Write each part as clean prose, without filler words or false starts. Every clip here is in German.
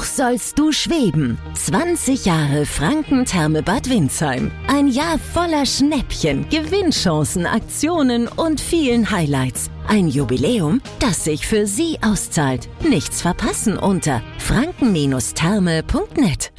Hoch sollst du schweben. 20 Jahre Franken-Therme Bad Windsheim. Ein Jahr voller Schnäppchen, Gewinnchancen, Aktionen und vielen Highlights. Ein Jubiläum, das sich für Sie auszahlt. Nichts verpassen unter franken-therme.net.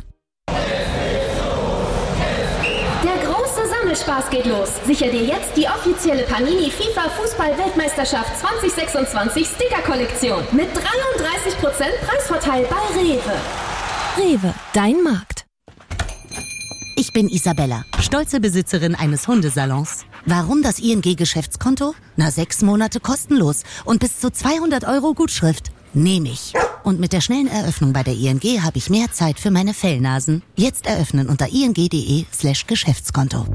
Spaß geht los. Sicher dir jetzt die offizielle Panini FIFA Fußball-Weltmeisterschaft 2026 Sticker-Kollektion mit 33% Preisvorteil bei Rewe. Rewe, dein Markt. Ich bin Isabella, stolze Besitzerin eines Hundesalons. Warum das ING-Geschäftskonto? 6 Monate kostenlos und bis zu 200 € Gutschrift. Nehme ich. Und mit der schnellen Eröffnung bei der ING habe ich mehr Zeit für meine Fellnasen. Jetzt eröffnen unter ing.de/Geschäftskonto.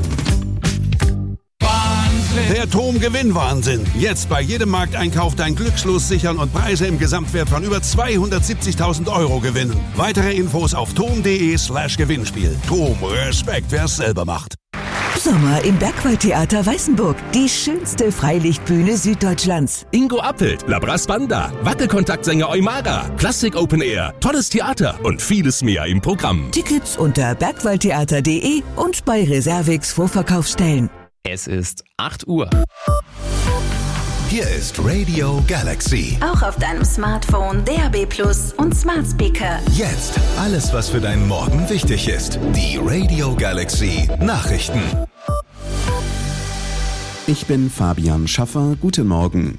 Der TOM-Gewinnwahnsinn. Jetzt bei jedem Markteinkauf dein Glückslos sichern und Preise im Gesamtwert von über 270.000 € gewinnen. Weitere Infos auf tom.de/Gewinnspiel. TOM, Respekt, wer es selber macht. Sommer im Bergwaldtheater Weißenburg. Die schönste Freilichtbühne Süddeutschlands. Ingo Appelt, Labras Banda, Wackelkontaktsänger Eumara, Plastik Open Air, tolles Theater und vieles mehr im Programm. Tickets unter bergwaldtheater.de und bei Reservix Vorverkaufsstellen. Es ist 8 Uhr. Hier ist Radio Galaxy. Auch auf deinem Smartphone, DAB+ und Smart Speaker. Jetzt alles, was für deinen Morgen wichtig ist. Die Radio Galaxy Nachrichten. Ich bin Fabian Schaffer. Guten Morgen.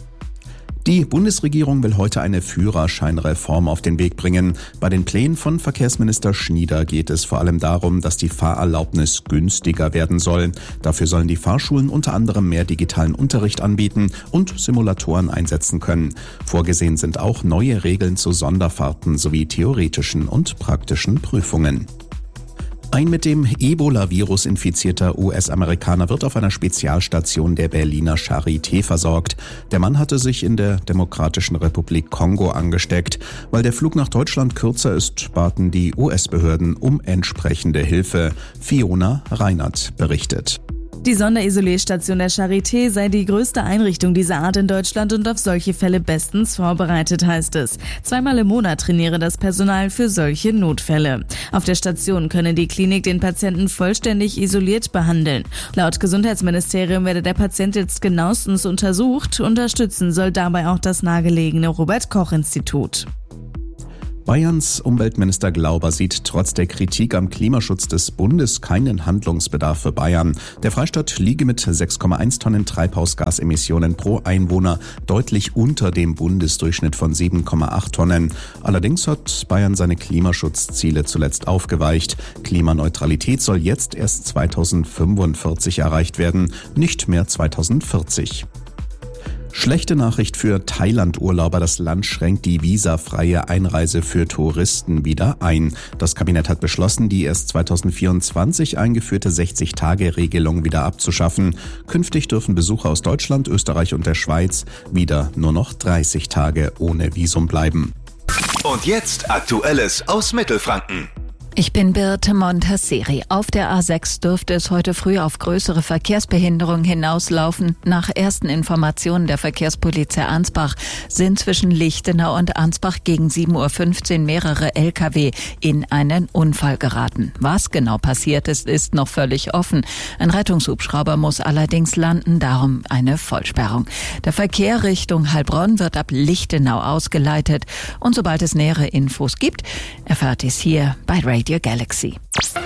Die Bundesregierung will heute eine Führerscheinreform auf den Weg bringen. Bei den Plänen von Verkehrsminister Schnieder geht es vor allem darum, dass die Fahrerlaubnis günstiger werden soll. Dafür sollen die Fahrschulen unter anderem mehr digitalen Unterricht anbieten und Simulatoren einsetzen können. Vorgesehen sind auch neue Regeln zu Sonderfahrten sowie theoretischen und praktischen Prüfungen. Ein mit dem Ebola-Virus infizierter US-Amerikaner wird auf einer Spezialstation der Berliner Charité versorgt. Der Mann hatte sich in der Demokratischen Republik Kongo angesteckt. Weil der Flug nach Deutschland kürzer ist, baten die US-Behörden um entsprechende Hilfe. Fiona Reinert berichtet. Die Sonderisolierstation der Charité sei die größte Einrichtung dieser Art in Deutschland und auf solche Fälle bestens vorbereitet, heißt es. 2-mal im Monat trainiere das Personal für solche Notfälle. Auf der Station könne die Klinik den Patienten vollständig isoliert behandeln. Laut Gesundheitsministerium werde der Patient jetzt genauestens untersucht. Unterstützen soll dabei auch das nahegelegene Robert-Koch-Institut. Bayerns Umweltminister Glauber sieht trotz der Kritik am Klimaschutz des Bundes keinen Handlungsbedarf für Bayern. Der Freistaat liege mit 6,1 Tonnen Treibhausgasemissionen pro Einwohner deutlich unter dem Bundesdurchschnitt von 7,8 Tonnen. Allerdings hat Bayern seine Klimaschutzziele zuletzt aufgeweicht. Klimaneutralität soll jetzt erst 2045 erreicht werden, nicht mehr 2040. Schlechte Nachricht für Thailand-Urlauber. Das Land schränkt die visafreie Einreise für Touristen wieder ein. Das Kabinett hat beschlossen, die erst 2024 eingeführte 60-Tage-Regelung wieder abzuschaffen. Künftig dürfen Besucher aus Deutschland, Österreich und der Schweiz wieder nur noch 30 Tage ohne Visum bleiben. Und jetzt Aktuelles aus Mittelfranken. Ich bin Birte Montasseri. Auf der A6 dürfte es heute früh auf größere Verkehrsbehinderung hinauslaufen. Nach ersten Informationen der Verkehrspolizei Ansbach sind zwischen Lichtenau und Ansbach gegen 7:15 Uhr mehrere Lkw in einen Unfall geraten. Was genau passiert ist, ist noch völlig offen. Ein Rettungshubschrauber muss allerdings landen, darum eine Vollsperrung. Der Verkehr Richtung Heilbronn wird ab Lichtenau ausgeleitet. Und sobald es nähere Infos gibt, erfahrt ihr es hier bei Radio Galaxy.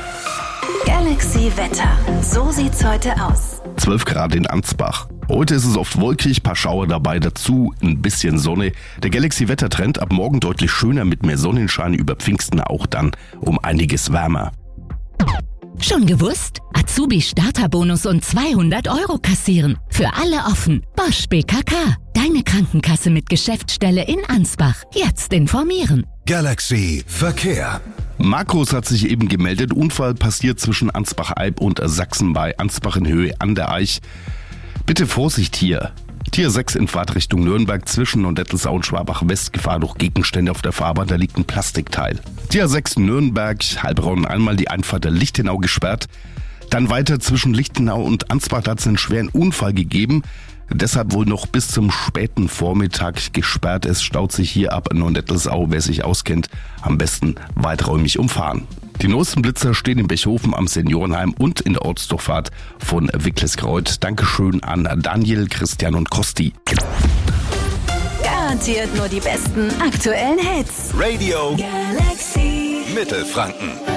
Galaxy Wetter. So sieht's heute aus. 12 Grad in Ansbach. Heute ist es oft wolkig, paar Schauer dabei, dazu ein bisschen Sonne. Der Galaxy-Wettertrend ab morgen deutlich schöner mit mehr Sonnenschein, über Pfingsten auch dann um einiges wärmer. Schon gewusst? Azubi-Starterbonus und 200 € kassieren. Für alle offen. Bosch BKK. Deine Krankenkasse mit Geschäftsstelle in Ansbach. Jetzt informieren. Galaxy Verkehr. Markus hat sich eben gemeldet. Unfall passiert zwischen Ansbach-Alb und Sachsen bei Ansbach in Höhe an der Eich. Bitte Vorsicht hier. Tier 6 in Fahrtrichtung Nürnberg zwischen Neudettelsau und Schwabach-West. Gefahr durch Gegenstände auf der Fahrbahn, da liegt ein Plastikteil. Tier 6 Nürnberg, Heilbronn einmal die Einfahrt der Lichtenau gesperrt. Dann weiter zwischen Lichtenau und Ansbach, da hat es einen schweren Unfall gegeben. Deshalb wohl noch bis zum späten Vormittag gesperrt. Es staut sich hier ab Neuendettelsau. Wer sich auskennt, am besten weiträumig umfahren. Die neuesten Blitzer stehen in Bechhofen am Seniorenheim und in der Ortsdurchfahrt von Wicklesgreuth. Dankeschön an Daniel, Christian und Kosti. Garantiert nur die besten aktuellen Hits. Radio Galaxy Mittelfranken.